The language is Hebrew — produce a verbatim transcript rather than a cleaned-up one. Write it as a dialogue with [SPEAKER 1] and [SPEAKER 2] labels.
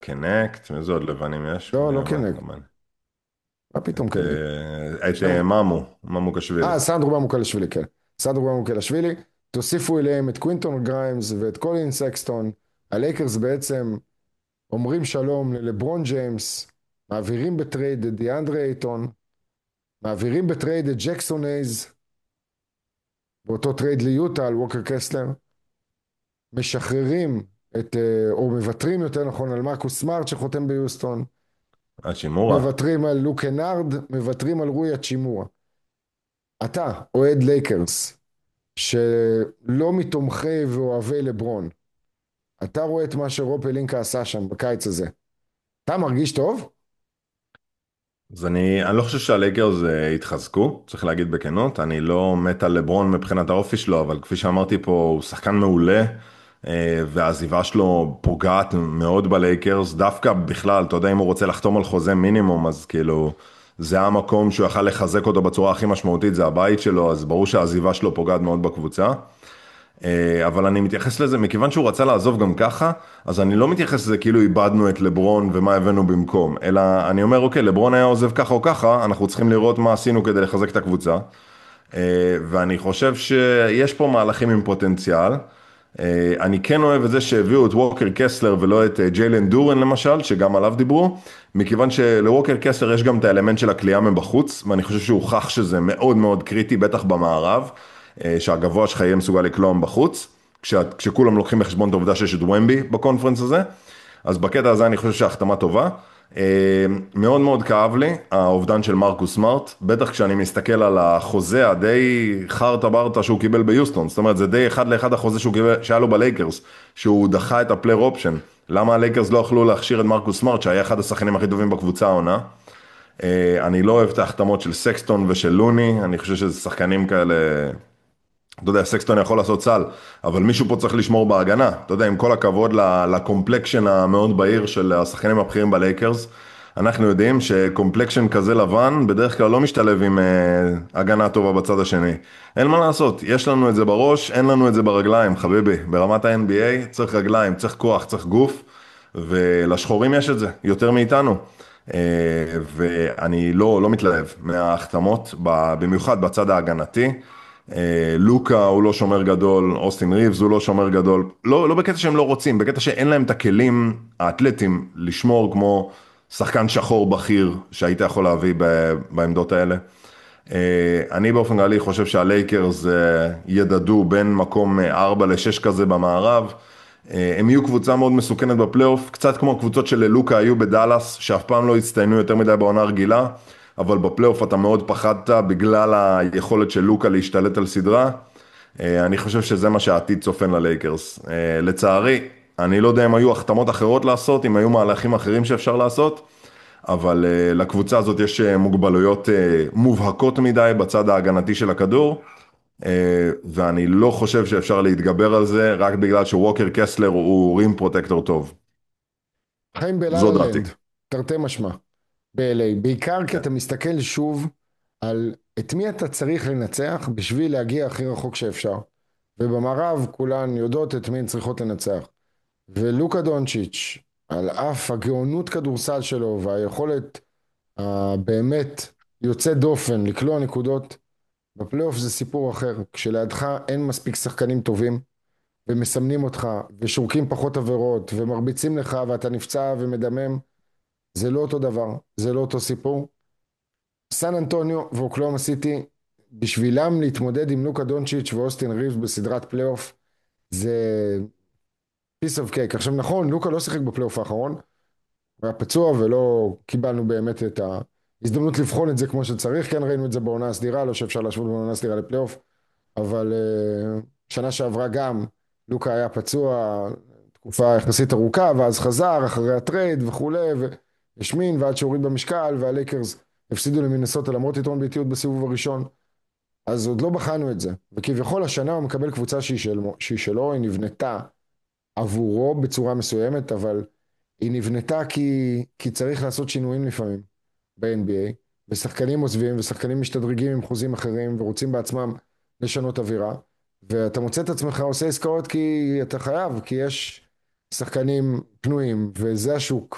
[SPEAKER 1] קנקט, איזה עוד לבנים יש?
[SPEAKER 2] לא, לא
[SPEAKER 1] מי- מה,
[SPEAKER 2] קנקט.
[SPEAKER 1] מה-
[SPEAKER 2] מה פתאום
[SPEAKER 1] את,
[SPEAKER 2] קנקט?
[SPEAKER 1] אה, את
[SPEAKER 2] שניהם.
[SPEAKER 1] אה, ממו, ממו קשווילי.
[SPEAKER 2] אה, סנדרו במוקלשווילי, כן. סנדרו במוקלשווילי. תוסיפו אליהם את קווינטון גריימס ואת קולין סקסטון. הלייקרס בעצם אומרים שלום ללברון ג'יימס, מעבירים בטרייד את דיאנדרי אייטון, מעבירים בטרייד את ג'קסון אייז, באותו טרייד ליוטה על ווקר קסלר, משחררים את, אה, או מוותרים יותר נכון על מרקוס סמארט שחותם ביוסטון,
[SPEAKER 1] השימורה.
[SPEAKER 2] מוותרים על לוק הנארד, מוותרים על רוי הצ'ימורה. אתה, אוהד לייקרס, שלא מתומכי ואוהבי לברון, אתה רואה את מה שרופ אלינקה עשה שם בקיץ הזה. אתה מרגיש טוב?
[SPEAKER 1] אז אני, אני לא חושב שהלייקרס אה, התחזקו, צריך להגיד בכנות, אני לא מת על לברון מבחינת האופי שלו, אבל כפי שאמרתי פה, הוא שחקן מעולה, אה, והעזיבה שלו פוגעת מאוד בלייקרס, דווקא בכלל, אתה יודע, אם הוא רוצה לחתום על חוזה מינימום, אז כאילו, זה המקום שהוא יכל לחזק אותו בצורה הכי משמעותית, זה הבית שלו, אז ברור שהעזיבה שלו פוגעת מאוד בקבוצה. אה, אבל אני מתייחס לזה, מכיוון שהוא רצה לעזוב גם ככה, אז אני לא מתייחס לזה כאילו איבדנו את לברון ומה הבאנו במקום, אלא אני אומר, אוקיי, לברון היה עוזב ככה או ככה, אנחנו צריכים לראות מה עשינו כדי לחזק את הקבוצה. אה, ואני חושב שיש פה מהלכים עם פוטנציאל. אה, אני כן אוהב את זה שהביאו את ווקר קסלר ולא את אה, ג'יילן דורן למשל, שגם עליו דיברו, מכיוון שלווקר קסלר יש גם את האלמנט של הקליעה מבחוץ, ואני חושב שהוא הוכח שזה מאוד מאוד קריטי, בטח במערב, אה, שהגבוה שלך יהיה מסוגל לקלוע מבחוץ, כשה, כשכולם לוקחים בחשבון את העובדה שיש את ומבי בקונפרנס הזה, אז בקטע הזה אני חושב שההחתמה טובה. אה, מאוד מאוד כאב לי האובדן של מרקוס סמארט, בטח כשאני מסתכל על החוזה הדי חרטה ברטה שהוא קיבל ביוסטון, זאת אומרת זה די אחד לאחד החוזה שהוא קיבל, שהיה לו בלייקרס, שהוא דחה את הפלייר אופשן. למה הלייקרס לא יכלו להכשיר את מרקוס סמארט שהיה אחד השחקנים הכי טובים בקבוצה העונה? אה, אני לא אוהב את ההחתמות של סקסטון ושל לוני, אני חושב שזה שחקנים כאלה, אתה יודע, סקסטון יכול לעשות סל, אבל מישהו פה צריך לשמור בהגנה. אתה יודע, עם כל הכבוד לקומפלקשן המאוד בהיר של השחקנים הבכירים בלייקרס, אנחנו יודעים שקומפלקשן כזה לבן בדרך כלל לא משתלב עם uh, הגנה טובה בצד השני. אין מה לעשות, יש לנו את זה בראש, אין לנו את זה ברגליים, חביבי. ברמת ה-אן בי איי צריך רגליים, צריך כוח, צריך גוף, ולשחורים יש את זה, יותר מאיתנו. Uh, ואני לא, לא מתלהב מההחתמות, במיוחד בצד ההגנתי. אה, לוקה הוא לא שומר גדול, אוסטין ריבס הוא לא שומר גדול, לא, לא בקטע שהם לא רוצים, בקטע שאין להם את הכלים האתלטיים לשמור כמו שחקן שחור בכיר שהיית יכול להביא ב- בעמדות האלה. אה, אני באופן כללי חושב שהלייקרס אה, ידדו בין מקום ארבע לשש כזה במערב, אה, הם יהיו קבוצה מאוד מסוכנת בפלייאוף, קצת כמו הקבוצות של לוקה היו בדאלאס, שאף פעם לא הצטיינו יותר מדי בעונה רגילה, אבל בפלייאוף אתה מאוד פחדת בגלל היכולת של לוקה להשתלט על סדרה. אה, אני חושב שזה מה שהעתיד צופן ללייקרס. אה, לצערי, אני לא יודע אם היו החתמות אחרות לעשות, אם היו מהלכים אחרים שאפשר לעשות, אבל uh, לקבוצה הזאת יש uh, מוגבלויות uh, מובהקות מדי בצד ההגנתי של הכדור, uh, ואני לא חושב שאפשר להתגבר על זה רק בגלל שווקר קסלר הוא רים פרוטקטור טוב.
[SPEAKER 2] חיים
[SPEAKER 1] זו
[SPEAKER 2] בלה
[SPEAKER 1] דעתי.
[SPEAKER 2] לנד, תרתי משמע, ב-אל איי, בעיקר כי אתה מסתכל שוב על את מי אתה צריך לנצח בשביל להגיע הכי רחוק שאפשר. ובמערב כולן יודעות את מי הן צריכות לנצח. ולוקה דונצ'יץ', על אף הגאונות כדורסל שלו והיכולת הבאמת יוצא דופן לקלוע נקודות, בפלייאוף זה סיפור אחר. כשלידך אין מספיק שחקנים טובים ומסמנים אותך ושורקים פחות עבירות ומרביצים לך ואתה נפצע ומדמם, זה לא אותו דבר, זה לא אותו סיפור. סן אנטוניו ואוקלאומה סיטי, בשבילם להתמודד עם לוקה דונצ'יץ' ואוסטין ריבס בסדרת פלייאוף, זה piece of cake. עכשיו נכון, לוקה לא שיחק בפלייאוף האחרון, הוא היה פצוע ולא קיבלנו באמת את ההזדמנות לבחון את זה כמו שצריך. כן ראינו את זה בעונה הסדירה, לא שאפשר להשוות בעונה הסדירה לפלייאוף, אבל uh, שנה שעברה גם לוקה היה פצוע תקופה יחסית ארוכה, ואז חזר אחרי הטרייד וכולי, והשמין ועד שהוריד במשקל, והלייקרס הפסידו למינסוטה למרות יתרון באיטיות בסיבוב הראשון. אז עוד לא בחנו את זה, וכביכול השנה הוא מקבל קבוצה שהיא, של, שהיא שלו, היא נבנתה עבורו בצורה מסוימת, אבל היא נבנתה כי, כי צריך לעשות שינויים לפעמים ב-אן בי איי, ושחקנים עוזבים ושחקנים משתדרגים עם חוזים אחרים ורוצים בעצמם לשנות אווירה, ואתה מוצא את עצמך עושה עסקאות כי אתה חייב, כי יש שחקנים פנויים וזה השוק,